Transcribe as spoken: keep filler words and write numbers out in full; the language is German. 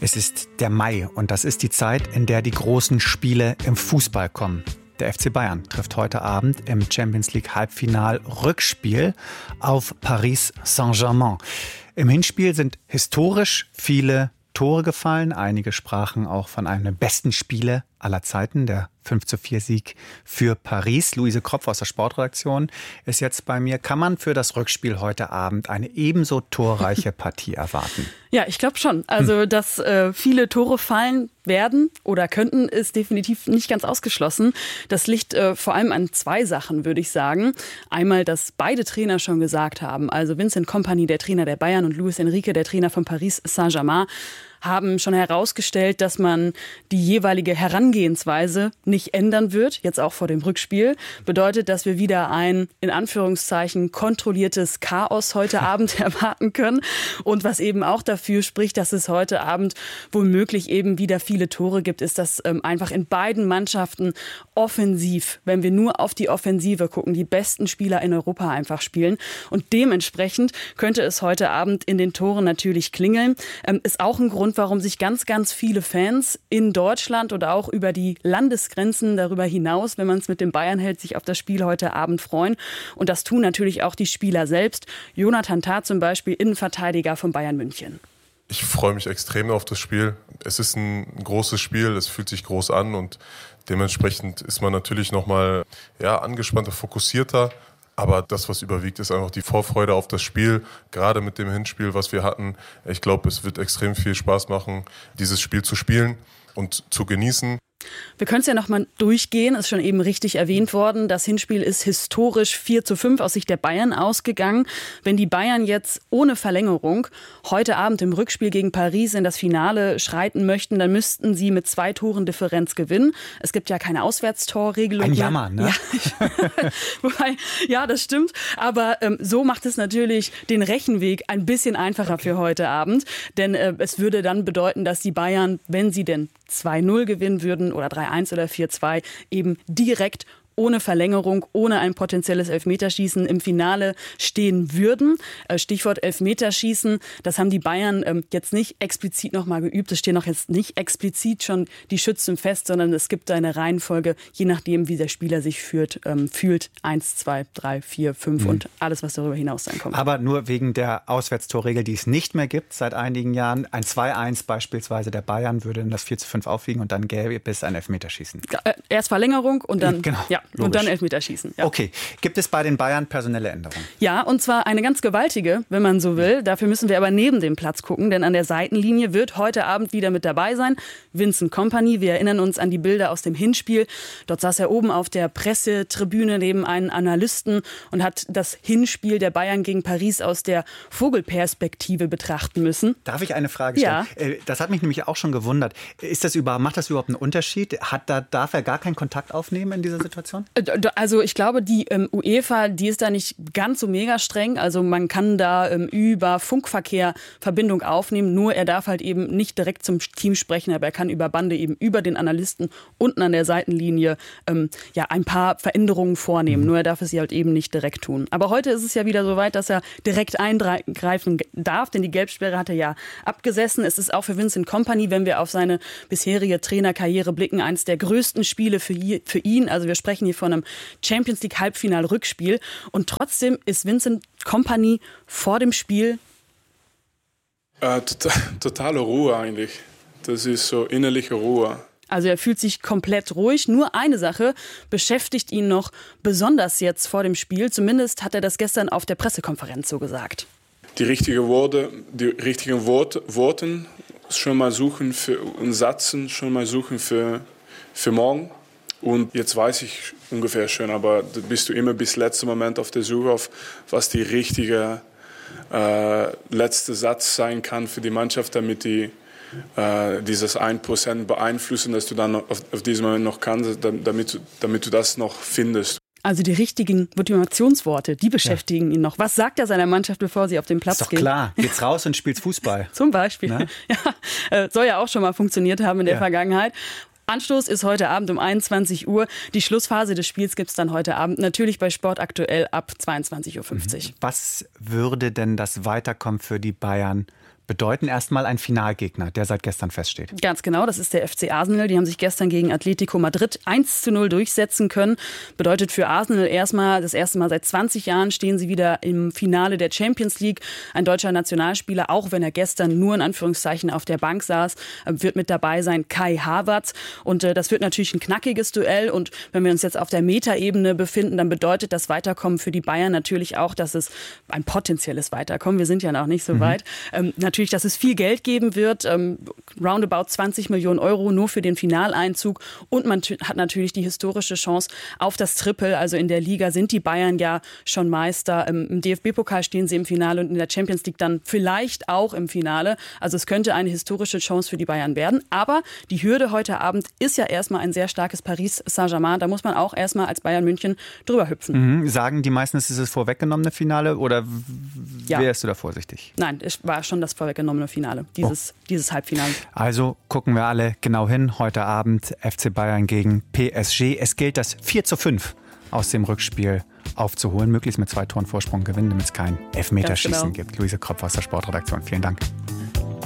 Es ist der Mai und das ist die Zeit, in der die großen Spiele im Fußball kommen. Der F C Bayern trifft heute Abend im Champions League Halbfinal Rückspiel auf Paris Saint-Germain. Im Hinspiel sind historisch viele Tore gefallen. Einige sprachen auch von einem der besten Spiele aller Zeiten, der fünf zu vier Sieg für Paris. Luise Kropf aus der Sportredaktion ist jetzt bei mir. Kann man für das Rückspiel heute Abend eine ebenso torreiche Partie erwarten? Ja, ich glaube schon. Also, hm. dass äh, viele Tore fallen werden oder könnten, ist definitiv nicht ganz ausgeschlossen. Das liegt äh, vor allem an zwei Sachen, würde ich sagen. Einmal, dass beide Trainer schon gesagt haben, also Vincent Kompany, der Trainer der Bayern, und Luis Enrique, der Trainer von Paris Saint-Germain, haben schon herausgestellt, dass man die jeweilige Herangehensweise nicht ändern wird, jetzt auch vor dem Rückspiel. Bedeutet, dass wir wieder ein, in Anführungszeichen, kontrolliertes Chaos heute Abend erwarten können. Und was eben auch dafür spricht, dass es heute Abend womöglich eben wieder viele Tore gibt, ist, dass ähm, einfach in beiden Mannschaften offensiv, wenn wir nur auf die Offensive gucken, die besten Spieler in Europa einfach spielen. Und dementsprechend könnte es heute Abend in den Toren natürlich klingeln. Ähm, ist auch ein Grund, warum sich ganz, ganz viele Fans in Deutschland oder auch über die Landesgrenzen darüber hinaus, wenn man es mit den Bayern hält, sich auf das Spiel heute Abend freuen. Und das tun natürlich auch die Spieler selbst. Jonathan Tah zum Beispiel, Innenverteidiger von Bayern München. Ich freue mich extrem auf das Spiel. Es ist ein großes Spiel, es fühlt sich groß an und dementsprechend ist man natürlich nochmal ja, angespannter, fokussierter. Aber das, was überwiegt, ist einfach die Vorfreude auf das Spiel, gerade mit dem Hinspiel, was wir hatten. Ich glaube, es wird extrem viel Spaß machen, dieses Spiel zu spielen und zu genießen. Wir können es ja noch mal durchgehen, ist schon eben richtig erwähnt worden. Das Hinspiel ist historisch vier zu fünf aus Sicht der Bayern ausgegangen. Wenn die Bayern jetzt ohne Verlängerung heute Abend im Rückspiel gegen Paris in das Finale schreiten möchten, dann müssten sie mit zwei Toren Differenz gewinnen. Es gibt ja keine Auswärtstorregelung. Ein Jammer, ne? Ja, wobei, ja, das stimmt. Aber ähm, so macht es natürlich den Rechenweg ein bisschen einfacher für heute Abend. Denn äh, es würde dann bedeuten, dass die Bayern, wenn sie denn zwei null gewinnen würden oder drei eins oder vier zwei, eben direkt ohne Verlängerung, ohne ein potenzielles Elfmeterschießen im Finale stehen würden. Stichwort Elfmeterschießen, das haben die Bayern jetzt nicht explizit nochmal geübt. Es stehen auch jetzt nicht explizit schon die Schützen fest, sondern es gibt eine Reihenfolge, je nachdem, wie der Spieler sich fühlt, ähm, fühlt. Eins, zwei, drei, vier, fünf mhm. und alles, was darüber hinaus sein kommt. Aber nur wegen der Auswärtstorregel, die es nicht mehr gibt seit einigen Jahren. Ein zwei eins beispielsweise der Bayern würde in das vier zu fünf aufwiegen und dann gäbe es ein Elfmeterschießen. Erst Verlängerung und dann... Genau. Ja. Logisch. Und dann Elfmeterschießen. Ja. Okay. Gibt es bei den Bayern personelle Änderungen? Ja, und zwar eine ganz gewaltige, wenn man so will. Dafür müssen wir aber neben dem Platz gucken, denn an der Seitenlinie wird heute Abend wieder mit dabei sein Vincent Kompany. Wir erinnern uns an die Bilder aus dem Hinspiel. Dort saß er oben auf der Pressetribüne neben einem Analysten und hat das Hinspiel der Bayern gegen Paris aus der Vogelperspektive betrachten müssen. Darf ich eine Frage stellen? Ja. Das hat mich nämlich auch schon gewundert. Ist das überhaupt, macht das überhaupt einen Unterschied? Hat da, darf er gar keinen Kontakt aufnehmen in dieser Situation? Also ich glaube, die ähm, UEFA, die ist da nicht ganz so mega streng. Also man kann da ähm, über Funkverkehr Verbindung aufnehmen. Nur er darf halt eben nicht direkt zum Team sprechen, aber er kann über Bande eben über den Analysten unten an der Seitenlinie ähm, ja ein paar Veränderungen vornehmen. Mhm. Nur er darf es sie halt eben nicht direkt tun. Aber heute ist es ja wieder so weit, dass er direkt eingreifen darf, denn die Gelbsperre hat er ja abgesessen. Es ist auch für Vincent Kompany, wenn wir auf seine bisherige Trainerkarriere blicken, eines der größten Spiele für, für ihn. Also wir sprechen hier von einem Champions League Halbfinal-Rückspiel. Und trotzdem ist Vincent Kompany vor dem Spiel... Äh, total, totale Ruhe eigentlich. Das ist so innerliche Ruhe. Also er fühlt sich komplett ruhig. Nur eine Sache beschäftigt ihn noch besonders jetzt vor dem Spiel. Zumindest hat er das gestern auf der Pressekonferenz so gesagt. Die richtigen Worte, die richtigen Wort, Worten schon mal suchen für, und Sätzen schon mal suchen für, für morgen. Und jetzt weiß ich ungefähr schon, aber da bist du immer bis letzten Moment auf der Suche auf, was die richtige äh, letzte Satz sein kann für die Mannschaft, damit die äh, dieses ein Prozent beeinflussen, dass du dann auf, auf diesem Moment noch kannst, damit, damit du das noch findest. Also die richtigen Motivationsworte, die beschäftigen ja. ihn noch. Was sagt er seiner Mannschaft, bevor sie auf den Platz gehen? Ist doch gehen? klar, geht's raus und spielt's Fußball. Zum Beispiel. Ne? Ja, äh, soll ja auch schon mal funktioniert haben in der ja. Vergangenheit. Anstoß ist heute Abend um einundzwanzig Uhr. Die Schlussphase des Spiels gibt es dann heute Abend natürlich bei Sport aktuell ab zweiundzwanzig Uhr fünfzig. Was würde denn das Weiterkommen für die Bayern bedeuten erstmal ein Finalgegner, der seit gestern feststeht. Ganz genau, das ist der F C Arsenal. Die haben sich gestern gegen Atletico Madrid eins zu null durchsetzen können. Bedeutet für Arsenal erstmal, das erste Mal seit zwanzig Jahren stehen sie wieder im Finale der Champions League. Ein deutscher Nationalspieler, auch wenn er gestern nur in Anführungszeichen auf der Bank saß, wird mit dabei sein, Kai Havertz. Und äh, das wird natürlich ein knackiges Duell. Und wenn wir uns jetzt auf der Metaebene befinden, dann bedeutet das Weiterkommen für die Bayern natürlich auch, dass es ein potenzielles Weiterkommen, wir sind ja noch nicht so mhm. weit, ähm, natürlich, dass es viel Geld geben wird, ähm, roundabout zwanzig Millionen Euro nur für den Finaleinzug und man t- hat natürlich die historische Chance auf das Triple, also in der Liga sind die Bayern ja schon Meister, ähm, im D F B-Pokal stehen sie im Finale und in der Champions League dann vielleicht auch im Finale, also es könnte eine historische Chance für die Bayern werden, aber die Hürde heute Abend ist ja erstmal ein sehr starkes Paris Saint-Germain, da muss man auch erstmal als Bayern München drüber hüpfen. Mhm. Sagen die meisten, es ist das vorweggenommene Finale oder ja. wärst du da vorsichtig? Nein, es war schon das vorweggenommene Finale, dieses, oh. dieses Halbfinale. Also gucken wir alle genau hin. Heute Abend F C Bayern gegen P S G. Es gilt, das vier zu fünf aus dem Rückspiel aufzuholen. Möglichst mit zwei Toren Vorsprung gewinnen, damit es kein Elfmeterschießen genau. gibt. Luise Kropf aus der Sportredaktion. Vielen Dank.